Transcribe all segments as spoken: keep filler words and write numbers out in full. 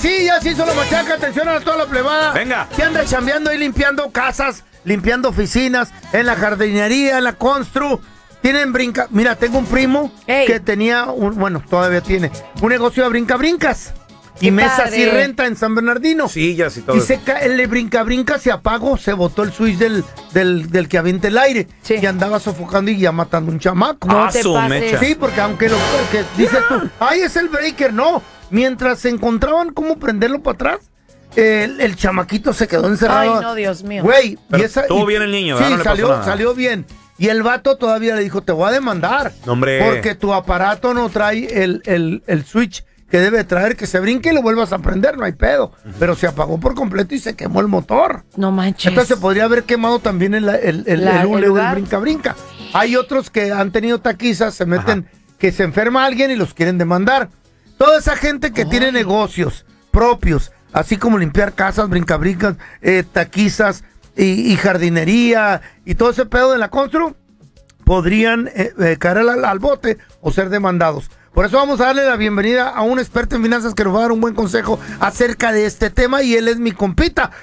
sí, ya se hizo la machaca. Atención a toda la plebada. Venga. Que anda chambeando ahí limpiando casas, limpiando oficinas, en la jardinería, en la constru. Tienen brinca. Mira, tengo un primo Ey. que tenía, un, bueno, todavía tiene, un negocio de brinca-brincas. Y mesas y renta en San Bernardino. Sillas y todo. Y se cae, el brinca-brinca se apagó, se botó el switch del, del, del que avienta el aire. Sí. Y andaba sofocando y ya matando un chamaco. No ah, te pases. Sí, porque aunque lo que dices tú, ay, es el breaker, no. Mientras se encontraban cómo prenderlo para atrás, el, el chamaquito se quedó encerrado. Ay, no, Dios mío. Güey, y esa. Estuvo bien el niño, Sí, no le salió, pasó nada. salió bien. Y el vato todavía le dijo, te voy a demandar. No, hombre. Porque tu aparato no trae el, el, el switch que debe traer, que se brinque y lo vuelvas a prender, no hay pedo. Uh-huh. Pero se apagó por completo y se quemó el motor. No manches. Entonces se podría haber quemado también el, el, el, La, el hule del brinca-brinca. Hay otros que han tenido taquizas, se meten, Ajá. que se enferma alguien y los quieren demandar. Toda esa gente que Ay. tiene negocios propios, así como limpiar casas, brinca-brincas, eh, taquizas y, y jardinería y todo ese pedo de la constru, podrían eh, eh, caer al, al bote o ser demandados. Por eso vamos a darle la bienvenida a un experto en finanzas que nos va a dar un buen consejo acerca de este tema, y él es mi compita,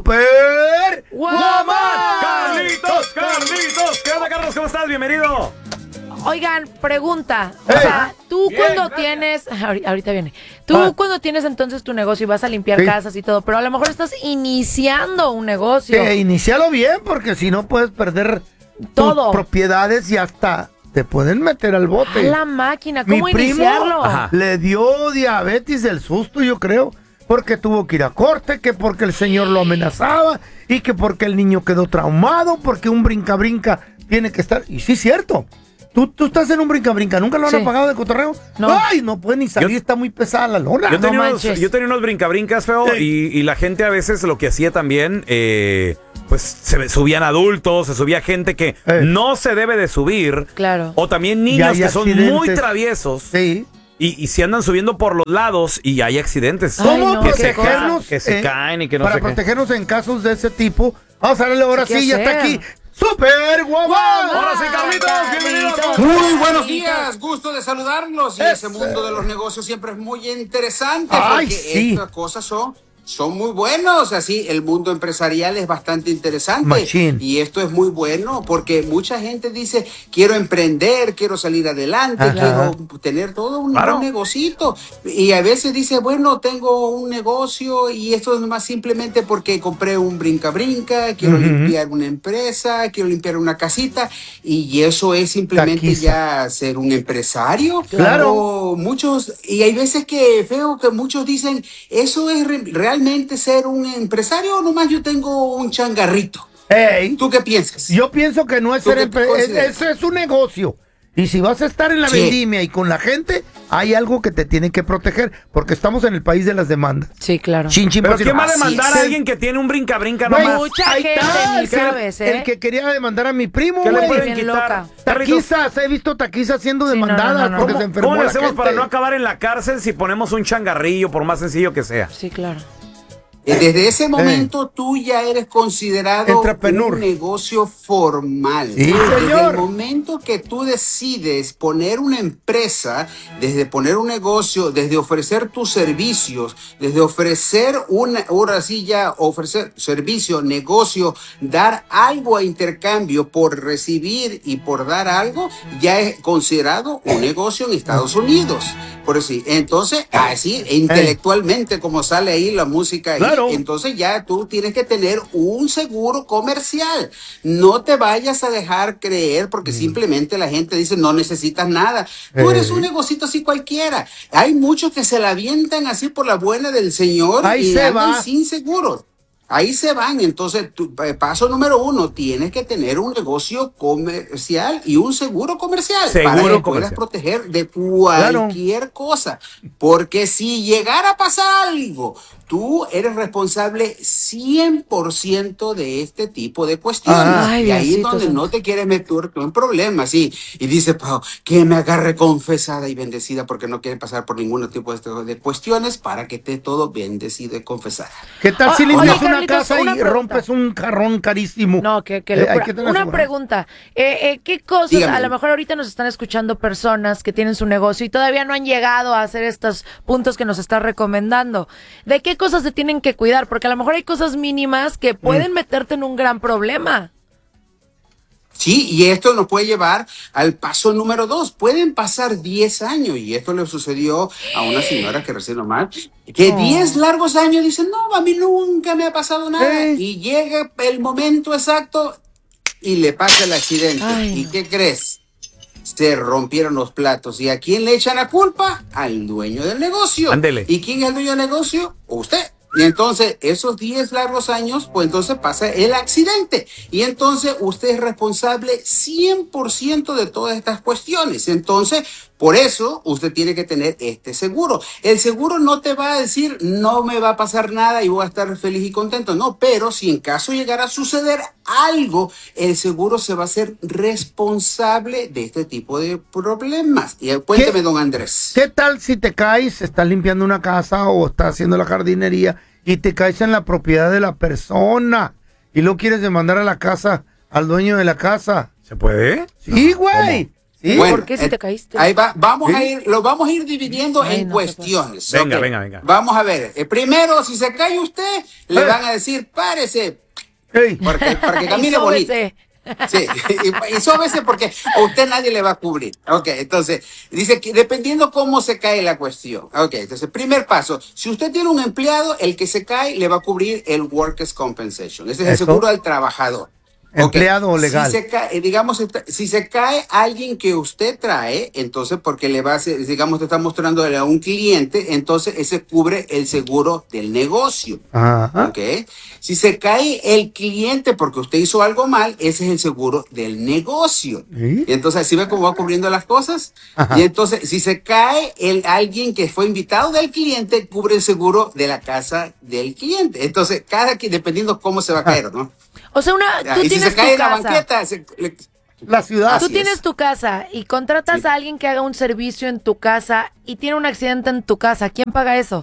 Super Guamán. Carlitos, Carlitos, ¿qué onda, Carlos? ¿Cómo estás? Bienvenido. Oigan, pregunta, o hey. sea, tú Bien, cuando gracias. tienes, ahorita viene, tú ah. cuando tienes entonces tu negocio y vas a limpiar sí. casas y todo, pero a lo mejor estás iniciando un negocio. Que inicialo bien, porque si no puedes perder todo, tus propiedades y hasta te pueden meter al bote. A la máquina, ¿cómo Mi primo iniciarlo? le dio diabetes del susto, yo creo, porque tuvo que ir a corte, que porque el señor lo amenazaba y que porque el niño quedó traumado, porque un brinca-brinca tiene que estar. Y sí, es cierto. ¿Tú, tú estás en un brinca-brinca, ¿nunca lo han sí. apagado de cotorreo? No. Ay, no puede ni salir, yo, está muy pesada la lona. Yo tenía, no unos, yo tenía unos brinca-brincas, feo, sí. y, y la gente a veces lo que hacía también, eh, pues se subían adultos, se subía gente que eh. no se debe de subir. Claro. O también niños que son muy traviesos. Sí. Y, y se andan subiendo por los lados y hay accidentes. ¿Cómo no, protegernos? Que se eh, caen y que no Para sé protegernos qué. en casos de ese tipo. Vamos a darle ahora sí, ya está aquí. ¡Super Guamán! Ahora sí, Carlitos, bienvenido. Muy buenos días, gusto de saludarlos. Y ese mundo de los negocios siempre es muy interesante. Ay, porque sí. estas cosas son... Son muy buenos, así el mundo empresarial es bastante interesante. Machine. Y esto es muy bueno porque mucha gente dice, quiero emprender, quiero salir adelante, Ajá. quiero tener todo un, claro. un negocito. Y a veces dice, bueno, tengo un negocio y esto es más simplemente porque compré un brinca-brinca, quiero uh-huh. limpiar una empresa, quiero limpiar una casita, y eso es simplemente Taquiza. ya ser un empresario. Claro. O muchos, y hay veces que veo que muchos dicen, eso es re- realmente ser un empresario, o nomás yo tengo un changarrito. Hey, ¿Tú qué piensas? Yo pienso que no es ser empresario, eso es un negocio. Y si vas a estar en la sí. vendimia y con la gente, hay algo que te tiene que proteger, porque estamos en el país de las demandas. Sí, claro. Chin, chin, ¿Pero quién va a Así demandar es. a alguien que tiene un brinca-brinca Güey, nomás? Mucha ahí gente está, ni sabes, ¿eh? El que quería demandar a mi primo, ¿Qué le güey. pueden Bien quitar? loca. Taquizas, he visto taquizas siendo Sí, demandadas no, no, no, porque no. se enfermó ¿Cómo le la hacemos gente? para no acabar en la cárcel si ponemos un changarrillo, por más sencillo que sea? Sí, claro. Desde ese momento eh. tú ya eres considerado un negocio formal. Sí, desde señor. el momento que tú decides poner una empresa, desde poner un negocio, desde ofrecer tus servicios, desde ofrecer una, ahora sí ya ofrecer servicio, negocio, dar algo a intercambio por recibir y por dar algo, ya es considerado un negocio en Estados Unidos. Por así, entonces, así, intelectualmente, como sale ahí la música ahí, claro. Entonces ya tú tienes que tener un seguro comercial. No te vayas a dejar creer porque mm. simplemente la gente dice no necesitas nada. Tú eres un negocito así cualquiera. Hay muchos que se la avientan así por la buena del Señor ahí y se andan va. sin seguros. Ahí se van. Entonces, tu, paso número uno, tienes que tener un negocio comercial y un seguro comercial seguro para que comercial. puedas proteger de cualquier claro. cosa. Porque si llegara a pasar algo, tú eres responsable cien por ciento de este tipo de cuestiones. Ay, y ahí es Diosito donde santo. no te quieres meter en problemas, sí. Y dice, Pau, que me agarre confesada y bendecida porque no quiere pasar por ningún tipo de, de cuestiones para que esté todo bendecido y confesada. ¿Qué tal si O- limpias oye, una Carlitos, casa una y pregunta. rompes un jarrón carísimo? No, que, que Eh, hay locura. que tener Una seguridad. pregunta. Eh, eh, ¿Qué cosas? Dígame. A lo mejor ahorita nos están escuchando personas que tienen su negocio y todavía no han llegado a hacer estos puntos que nos está recomendando. ¿De qué cosas se tienen que cuidar? Porque a lo mejor hay cosas mínimas que pueden meterte en un gran problema. Sí, y esto nos puede llevar al paso número dos. Pueden pasar diez años, y esto le sucedió a una señora que recién nomás, que Oh. diez largos años dicen, no, a mí nunca me ha pasado nada. Eh. Y llega el momento exacto y le pasa el accidente. Ay, ¿Y no. qué crees? Se rompieron los platos. ¿Y a quién le echan la culpa? Al dueño del negocio. Ándele. ¿Y quién es el dueño del negocio? Usted. Y entonces, esos diez largos años, pues entonces pasa el accidente. Y entonces, usted es responsable cien por ciento de todas estas cuestiones. Entonces, por eso, usted tiene que tener este seguro. El seguro no te va a decir, no me va a pasar nada y voy a estar feliz y contento. No, pero si en caso llegara a suceder algo, el seguro se va a hacer responsable de este tipo de problemas. Y eh, cuénteme, ¿Qué? don Andrés. ¿Qué tal si te caes, estás limpiando una casa o estás haciendo la jardinería y te caes en la propiedad de la persona y luego quieres demandar a la casa, al dueño de la casa? ¿Se puede? Sí, güey. Sí. Bueno, ¿Por qué si eh, te caíste? Ahí va, vamos ¿Sí? a ir, lo vamos a ir dividiendo Ay, en no, cuestiones. Venga, Ok. venga, venga. Vamos a ver. eh, primero, si se cae usted, le Eh. van a decir, párese, Ey, para que, para que Y camine bonito. sóbese. Sí, y, y sóbese porque a usted nadie le va a cubrir. Ok, entonces, dice que dependiendo cómo se cae la cuestión. Ok, entonces, primer paso, si usted tiene un empleado, el que se cae le va a cubrir el Workers' Compensation. Ese es el Eso. seguro del trabajador. Ok, Empleado legal. Si se cae, digamos, esta- si se cae alguien que usted trae, entonces porque le va a hacer, digamos, te está mostrando a un cliente, entonces ese cubre el seguro del negocio. Ajá. ¿Ok? Si se cae el cliente porque usted hizo algo mal, ese es el seguro del negocio. ¿Sí? Y entonces, ¿sí ve cómo va cubriendo las cosas? Ajá. Y entonces, si se cae el, alguien que fue invitado del cliente, cubre el seguro de la casa del cliente. Entonces, cada quien, dependiendo cómo se va a caer, ¿no? O sea, una, tú y si tienes se cae tu en la casa. banqueta, se- le- La ciudad. Así Tú tienes es. tu casa y contratas Sí. a alguien que haga un servicio en tu casa y tiene un accidente en tu casa. ¿Quién paga eso?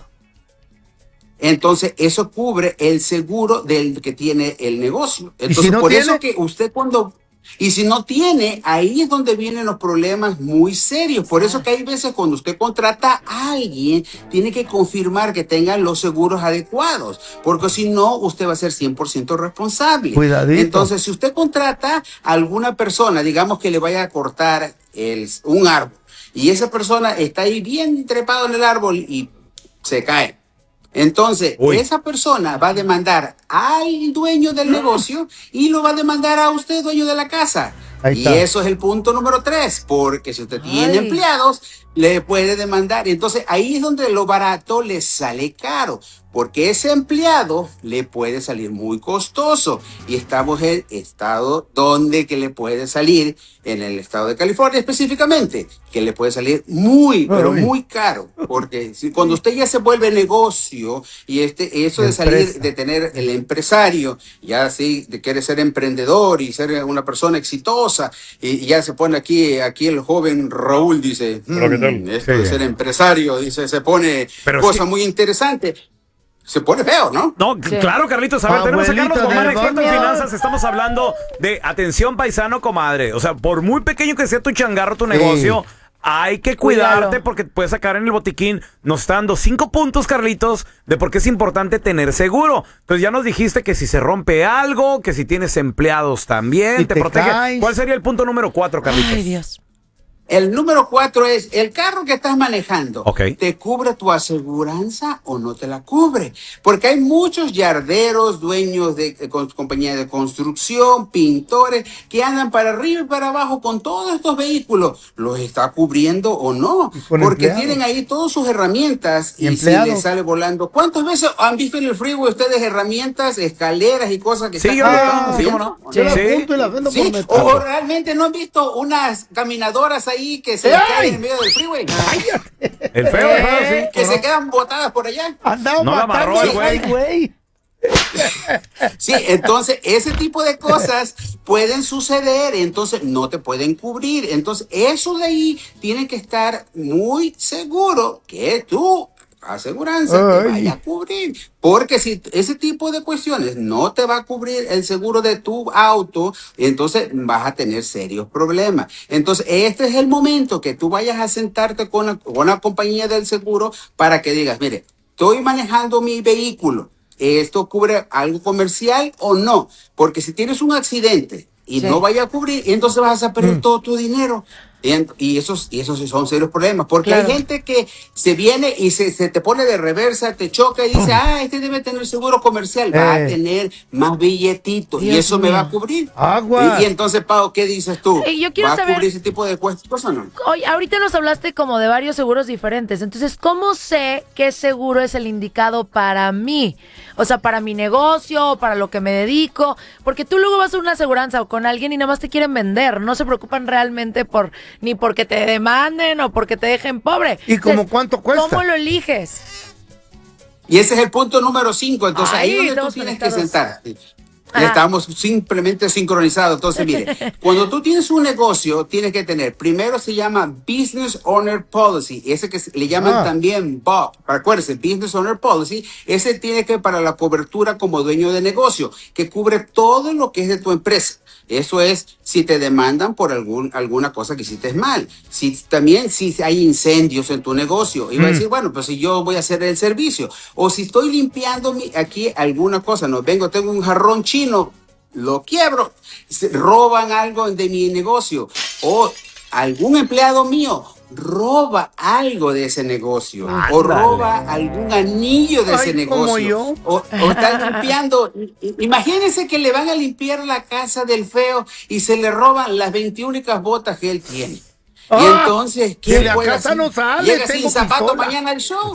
entonces eso cubre el seguro del que tiene el negocio. si Entonces, no por tiene? eso que usted cuando... Y si no tiene, ahí es donde vienen los problemas muy serios. Por eso que hay veces cuando usted contrata a alguien, tiene que confirmar que tengan los seguros adecuados, porque si no, usted va a ser cien por ciento responsable. Cuidadito. Entonces, si usted contrata a alguna persona, digamos que le vaya a cortar el, un árbol, y esa persona está ahí bien trepado en el árbol y se cae. Entonces, Uy. esa persona va a demandar al dueño del negocio y lo va a demandar a usted, dueño de la casa. Ahí Y está. eso es el punto número tres, porque si usted tiene Ay. empleados, le puede demandar. Entonces, ahí es donde lo barato le sale caro, porque ese empleado le puede salir muy costoso. Y estamos en el estado donde que le puede salir, en el estado de California específicamente, que le puede salir muy, pero Ay. muy caro. Porque si, cuando usted ya se vuelve negocio y este, eso de salir, Empresa. de tener el empresario, ya sí, de quiere ser emprendedor y ser una persona exitosa, y, y ya se pone aquí, aquí el joven Raúl dice, Hola, ¿qué tal? "Mm, esto Sí. de ser empresario, dice, se pone Pero es cosa que- muy interesante. Se pone feo, ¿no? No, Sí. claro, Carlitos. A ver, tenemos a Abuelita Carlos Román, del experto en barrio. finanzas. Estamos hablando de atención paisano, comadre. O sea, por muy pequeño que sea tu changarro, tu negocio, hay que cuidarte Cuídalo. porque puedes sacar en el botiquín. Nos está dando cinco puntos, Carlitos, de por qué es importante tener seguro. Entonces ya nos dijiste que si se rompe algo, que si tienes empleados también, Si te, te protege. caes. ¿Cuál sería el punto número cuatro, Carlitos? Ay, Dios. El número cuatro es, el carro que estás manejando, Ok. ¿te cubre tu aseguranza o no te la cubre? Porque hay muchos yarderos, dueños de eh, con- compañías de construcción, pintores, que andan para arriba y para abajo con todos estos vehículos. ¿Los está cubriendo o no? Y con Porque empleados. tienen ahí todas sus herramientas Y y, si empleados. les sale volando. ¿Cuántas veces han visto en el freeway ustedes herramientas, escaleras y cosas que Sí, están yo lo están veo, sí, moviendo? cómo no. Yo la Sí. apunto y la vendo Sí, por metro. o realmente no han visto unas caminadoras ahí ahí que se caen en medio del freeway. El feo, el feo, sí. Que se quedan botadas por allá. Andaba No la amarró el güey. güey. Sí, entonces ese tipo de cosas pueden suceder, entonces no te pueden cubrir. Entonces eso de ahí tiene que estar muy seguro que tu aseguranza te vaya a cubrir. Porque si ese tipo de cuestiones no te va a cubrir el seguro de tu auto, entonces vas a tener serios problemas. Entonces este es el momento que tú vayas a sentarte con la, con la compañía del seguro para que digas, mire, estoy manejando mi vehículo. ¿Esto cubre algo comercial o no? Porque si tienes un accidente y sí. no vaya a cubrir, entonces vas a perder mm. todo tu dinero. Y, y esos y esos son serios problemas. Porque claro. hay gente que se viene y se, se te pone de reversa, te choca y dice, ah, este debe tener seguro comercial. Eh. Va a tener más billetitos y eso mío. me va a cubrir. Agua. Y, y entonces, Pau, ¿qué dices tú? Eh, yo quiero ¿Va saber... a cubrir ese tipo de cosas o no? Oye, ahorita nos hablaste como de varios seguros diferentes. Entonces, ¿cómo sé qué seguro es el indicado para mí? O sea, para mi negocio, para lo que me dedico. Porque tú luego vas a una aseguranza o con alguien y nada más te quieren vender. No se preocupan realmente por ni porque te demanden o porque te dejen pobre. ¿Y como Entonces, cuánto cuesta? ¿Cómo lo eliges? Y ese es el punto número cinco. Entonces, Ay, ahí es donde tú tienes que sentar. Ya estamos simplemente sincronizados. Entonces, mire, cuando tú tienes un negocio, tienes que tener, primero se llama Business Owner Policy, ese que le llaman ah. también B O P. Acuérdense, Business Owner Policy, ese tiene que para la cobertura como dueño de negocio, que cubre todo lo que es de tu empresa. Eso es si te demandan por algún, alguna cosa que hiciste mal. Si también si hay incendios en tu negocio. Y va mm. a decir, bueno, pues si yo voy a hacer el servicio. O si estoy limpiando mi, aquí alguna cosa, no vengo, tengo un jarrón chino, lo quiebro. Se roban algo de mi negocio. O algún empleado mío roba algo de ese negocio. Ándale. O roba algún anillo de Ay, ese negocio. ¿Como yo? O, o está limpiando. Imagínense que le van a limpiar la casa del feo y se le roban las veintiuna botas que él tiene. Ah, y entonces, ¿qué la casa no sale? Llega sin zapato mañana al show.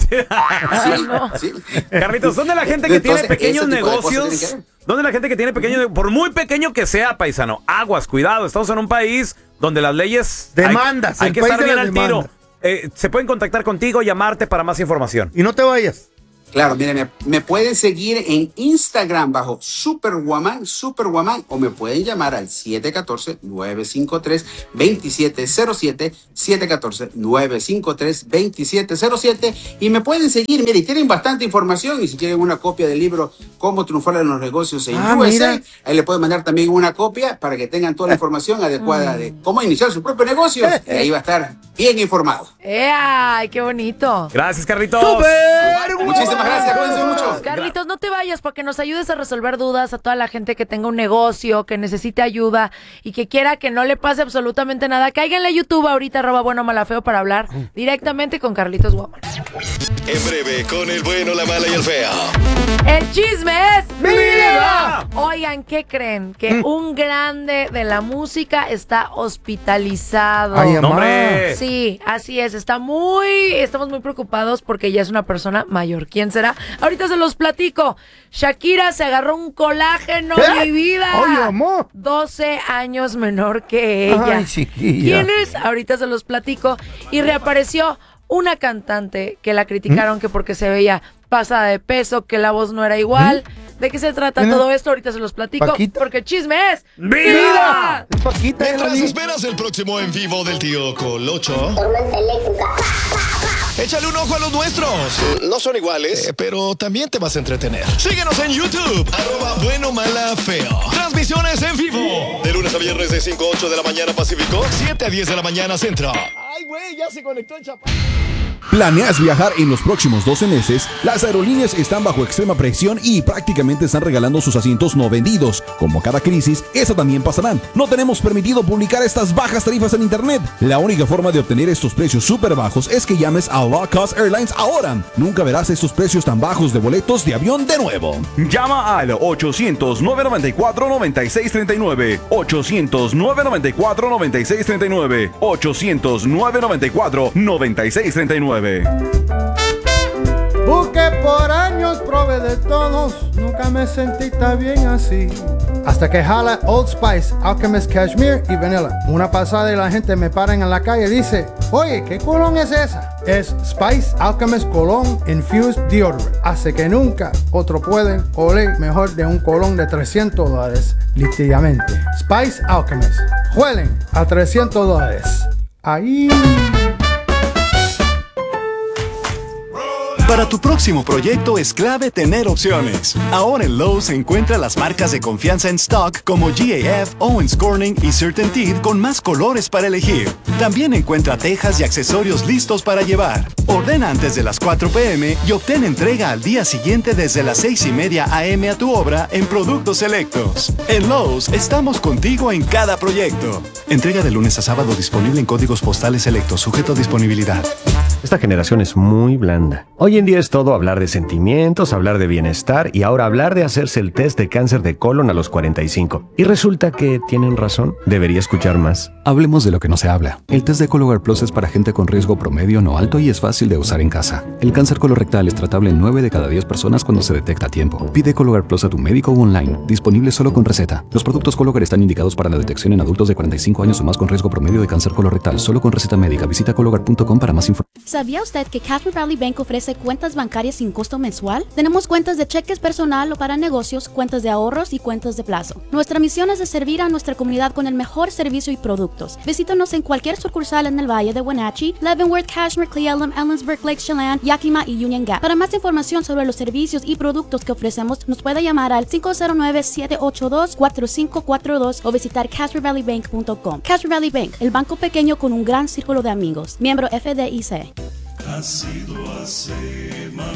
Sí, no. sí. Carlitos, ¿dónde la gente que entonces, tiene pequeños negocios? ¿Dónde la gente que tiene pequeños, por muy pequeño que sea, paisano? Aguas, cuidado, estamos en un país donde las leyes... Demandas, Hay, hay que estar bien al tiro. Eh, se pueden contactar contigo, llamarte para más información. Y no te vayas. Claro, miren, me, me pueden seguir en Instagram bajo Superwoman, Superwoman, o me pueden llamar al siete uno cuatro, nueve cinco tres, dos siete cero siete, siete uno cuatro, nueve cinco tres, dos siete cero siete, y me pueden seguir, miren, tienen bastante información, y si quieren una copia del libro Cómo triunfar en los negocios en ah, U S A, mira. ahí le pueden mandar también una copia para que tengan toda la información adecuada de cómo iniciar su propio negocio, y ahí va a estar bien informado. ¡Ay, qué bonito! Gracias, Carlitos. ¡Súper! Muchísimas gracias, cuídense mucho. Carlitos, no te vayas porque nos ayudes a resolver dudas a toda la gente que tenga un negocio, que necesite ayuda y que quiera que no le pase absolutamente nada. Cáiganle a YouTube ahorita, arroba bueno mala feo, para hablar directamente con Carlitos Woman. En breve, con el bueno, la mala y el feo. El chisme es ¡Mi vida! Oigan, ¿qué creen? Que mm. un grande de la música está hospitalizado. Ay, ¡hombre! Sí, así es. Está muy, estamos muy preocupados porque ya es una persona mayor. ¿Quién será? Ahorita se los platico. Shakira se agarró un colágeno, ¿Eh? mi vida. Oye, amor. doce años menor que ella. Ay, chiquilla. ¿Quién es? Ahorita se los platico. Y reapareció una cantante que la criticaron ¿Mm? que porque se veía pasada de peso, que la voz no era igual. ¿Mm? ¿De qué se trata ¿Mm? todo esto? Ahorita se los platico. ¿Paquita? Porque el chisme es ¡Vida! Es Paquita. Mientras esperas el próximo en vivo del tío Colocho, Tormenta eléctrica. Échale un ojo a los nuestros. No son iguales, eh, pero también te vas a entretener. Síguenos en YouTube, arroba bueno mala feo. Transmisiones en vivo. De lunes a viernes de cinco a ocho de la mañana Pacífico, siete a diez de la mañana Centro. Ay, güey, ya se conectó el chaparro. ¿Planeas viajar en los próximos doce meses? Las aerolíneas están bajo extrema presión y prácticamente están regalando sus asientos no vendidos. Como cada crisis, esa también pasará. No tenemos permitido publicar estas bajas tarifas en internet. La única forma de obtener estos precios súper bajos es que llames a Low Cost Airlines ahora. Nunca verás estos precios tan bajos de boletos de avión de nuevo. Llama al ochocientos, nueve noventa y cuatro, noventa y seis treinta y nueve. ochocientos, nueve noventa y cuatro, noventa y seis treinta y nueve. ochocientos, nueve noventa y cuatro, noventa y seis treinta y nueve. Buque por años pro probé de todos, nunca me sentí tan bien así. Hasta que jala Old Spice, Alchemist Cashmere y Vanilla. Una pasada y la gente me para en la calle y dice, oye, ¿qué colón es esa? Es Spice Alchemist Cologne Infused Deodorant. Hace que nunca otro pueden oler mejor de un colón de trescientos dólares. Literalmente. Spice Alchemist. Huelen a trescientos dólares. Ahí. Para tu próximo proyecto es clave tener opciones. Ahora en Lowe's encuentra las marcas de confianza en stock como G A F, Owens Corning y CertainTeed con más colores para elegir. También encuentra tejas y accesorios listos para llevar. Ordena antes de las cuatro p m y obtén entrega al día siguiente desde las seis y media a m a tu obra en productos selectos. En Lowe's estamos contigo en cada proyecto. Entrega de lunes a sábado disponible en códigos postales selectos, sujeto a disponibilidad. Esta generación es muy blanda. Hoy en día es todo hablar de sentimientos, hablar de bienestar y ahora hablar de hacerse el test de cáncer de colon a los cuarenta y cinco. Y resulta que tienen razón. Debería escuchar más. Hablemos de lo que no se habla. El test de Cologuard Plus es para gente con riesgo promedio no alto y es fácil de usar en casa. El cáncer colorectal es tratable en nueve de cada diez personas cuando se detecta a tiempo. Pide Cologuard Plus a tu médico o online. Disponible solo con receta. Los productos Cologuard están indicados para la detección en adultos de cuarenta y cinco años o más con riesgo promedio de cáncer colorectal. Solo con receta médica. Visita cologuard punto com para más información. ¿Sabía usted que Cashmere Valley Bank ofrece cuentas bancarias sin costo mensual? Tenemos cuentas de cheques personal o para negocios, cuentas de ahorros y cuentas de plazo. Nuestra misión es de servir a nuestra comunidad con el mejor servicio y productos. Visítanos en cualquier sucursal en el Valle de Wenatchee, Leavenworth, Cashmere, Cle Elum, Ellensburg, Lake Chelan, Yakima y Union Gap. Para más información sobre los servicios y productos que ofrecemos, nos puede llamar al cinco cero nueve, siete ocho dos, cuatro cinco cuatro dos o visitar cashmere valley bank punto com. Cashmere Valley Bank, el banco pequeño con un gran círculo de amigos. Miembro F D I C. Ha sido a Save-Mart,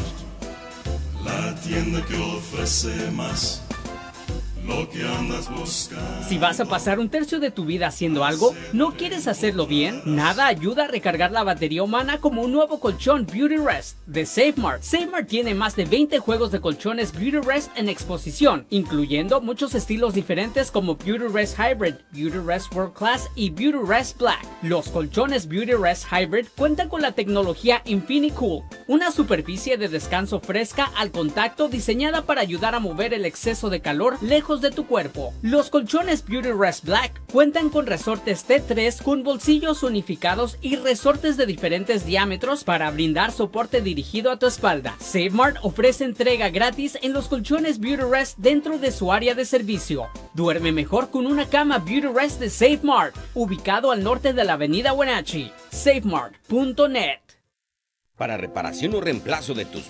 la tienda que ofrece más, lo que andas buscando. Si vas a pasar un tercio de tu vida haciendo algo, ¿no quieres hacerlo bien? Nada ayuda a recargar la batería humana como un nuevo colchón Beauty Rest de SafeMart. SafeMart tiene más de veinte juegos de colchones Beauty Rest en exposición, incluyendo muchos estilos diferentes como Beauty Rest Hybrid, Beauty Rest World Class y Beauty Rest Black. Los colchones Beauty Rest Hybrid cuentan con la tecnología InfiniCool, una superficie de descanso fresca al contacto diseñada para ayudar a mover el exceso de calor lejos de tu cuerpo. Los colchones Beauty Rest Black cuentan con resortes T tres con bolsillos unificados y resortes de diferentes diámetros para brindar soporte dirigido a tu espalda. SafeMart ofrece entrega gratis en los colchones Beauty Rest dentro de su área de servicio. Duerme mejor con una cama Beauty Rest de SafeMart, ubicado al norte de la avenida Wenatchee. safemart punto net. Para reparación o reemplazo de tus